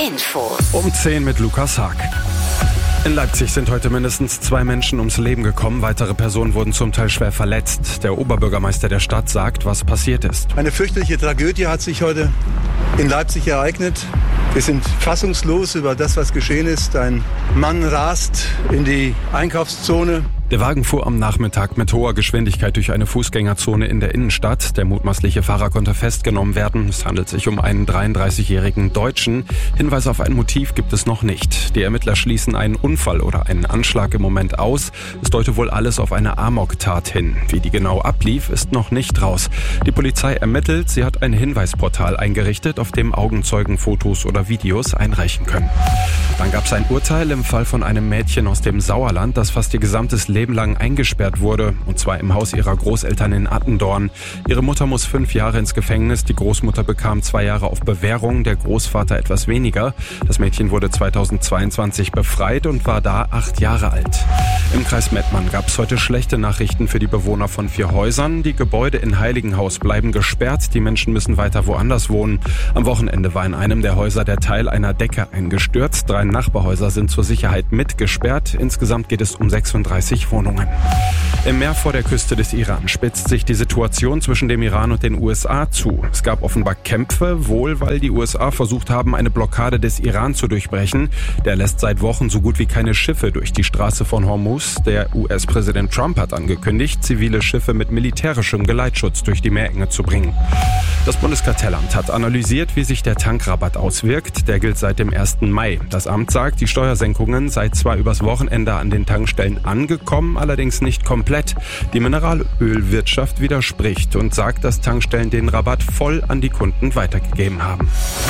Info. Um 10 mit Lukas Haag. In Leipzig sind heute mindestens 2 Menschen ums Leben gekommen. Weitere Personen wurden zum Teil schwer verletzt. Der Oberbürgermeister der Stadt sagt, was passiert ist. Eine fürchterliche Tragödie hat sich heute in Leipzig ereignet. Wir sind fassungslos über das, was geschehen ist. Ein Mann rast in die Einkaufszone. Der Wagen fuhr am Nachmittag mit hoher Geschwindigkeit durch eine Fußgängerzone in der Innenstadt. Der mutmaßliche Fahrer konnte festgenommen werden. Es handelt sich um einen 33-jährigen Deutschen. Hinweise auf ein Motiv gibt es noch nicht. Die Ermittler schließen einen Unfall oder einen Anschlag im Moment aus. Es deute wohl alles auf eine Amoktat hin. Wie die genau ablief, ist noch nicht raus. Die Polizei ermittelt. Sie hat ein Hinweisportal eingerichtet, auf dem Augenzeugen Fotos oder Videos einreichen können. Dann gab es ein Urteil im Fall von einem Mädchen aus dem Sauerland, das fast ihr gesamtes Leben lang eingesperrt wurde, und zwar im Haus ihrer Großeltern in Attendorn. Ihre Mutter muss 5 Jahre ins Gefängnis, die Großmutter bekam 2 Jahre auf Bewährung, der Großvater etwas weniger. Das Mädchen wurde 2022 befreit und war da 8 Jahre alt. Im Kreis Mettmann gab es heute schlechte Nachrichten für die Bewohner von 4 Häusern. Die Gebäude in Heiligenhaus bleiben gesperrt, die Menschen müssen weiter woanders wohnen. Am Wochenende war in einem der Häuser der Teil einer Decke eingestürzt. 3 Nachbarhäuser sind zur Sicherheit mitgesperrt. Insgesamt geht es um 36 Wohnungen. Im Meer vor der Küste des Iran spitzt sich die Situation zwischen dem Iran und den USA zu. Es gab offenbar Kämpfe, wohl weil die USA versucht haben, eine Blockade des Iran zu durchbrechen. Der lässt seit Wochen so gut wie keine Schiffe durch die Straße von Hormuz. Der US-Präsident Trump hat angekündigt, zivile Schiffe mit militärischem Geleitschutz durch die Meerenge zu bringen. Das Bundeskartellamt hat analysiert, wie sich der Tankrabatt auswirkt. Der gilt seit dem 1. Mai. Das Amt sagt, die Steuersenkungen seien zwar übers Wochenende an den Tankstellen angekommen, allerdings nicht komplett. Die Mineralölwirtschaft widerspricht und sagt, dass Tankstellen den Rabatt voll an die Kunden weitergegeben haben.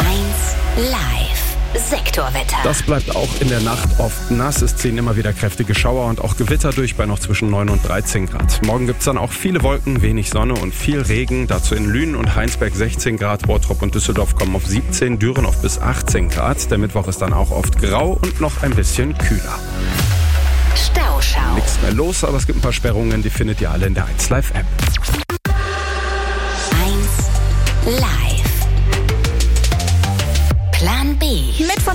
1 Live Sektorwetter. Das bleibt auch in der Nacht oft nass. Es ziehen immer wieder kräftige Schauer und auch Gewitter durch bei noch zwischen 9 und 13 Grad. Morgen gibt es dann auch viele Wolken, wenig Sonne und viel Regen. Dazu in Lünen und Heinsberg 16 Grad. Bottrop und Düsseldorf kommen auf 17, Düren auf bis 18 Grad. Der Mittwoch ist dann auch oft grau und noch ein bisschen kühler. Stauschau. Nichts mehr los, aber es gibt ein paar Sperrungen, die findet ihr alle in der 1 Live App. 1 Live. Plan B. Mit